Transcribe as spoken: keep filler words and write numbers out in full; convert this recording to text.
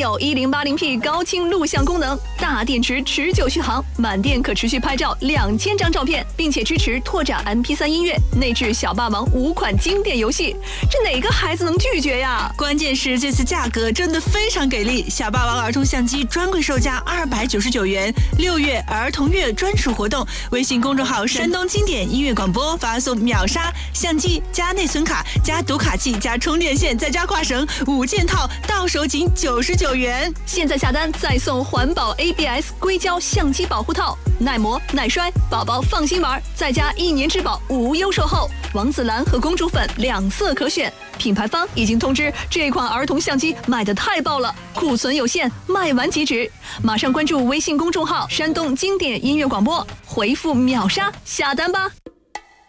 有 一零八零 P 高清录像功能，大电池持久续航，满电可持续拍照两千张照片，并且支持拓展 M P 三 音乐，内置小霸王五款经典游戏，这哪个孩子能拒绝呀？ 关键是这次价格真的非常给力，小霸王儿童相机专柜售价二百九十九元，六月儿童月专属活动，微信公众号山东经典音乐广播发送秒杀相机加内存卡加读卡器加充电线再加挂绳五件套，到手仅九十九元。 现在下单再送环保 A B S 硅胶相机保护套，耐磨耐摔，宝宝放心玩，再加一年质保无忧售后。王子蓝和公主粉两色可选，品牌方已经通知这款儿童相机卖得太爆了，库存有限，卖完即止。马上关注微信公众号山东经典音乐广播，回复秒杀下单吧。